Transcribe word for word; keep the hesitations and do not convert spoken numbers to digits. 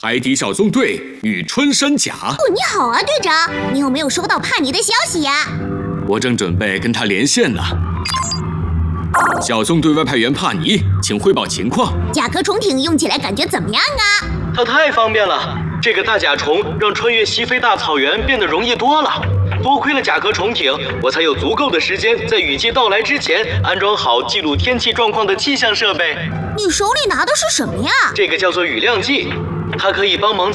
海底小纵队与春山甲。 哦，你好啊，队长，你有没有收到帕尼的消息呀？ 我正准备跟他连线呢。小纵队外派员帕尼，请汇报情况。 甲壳虫艇用起来感觉怎么样啊？ 它太方便了，这个大甲虫让穿越西非大草原变得容易多了。多亏了甲壳虫艇，我才有足够的时间在雨季到来之前安装好记录天气状况的气象设备。 你手里拿的是什么呀？ 这个叫做雨量计，它可以帮忙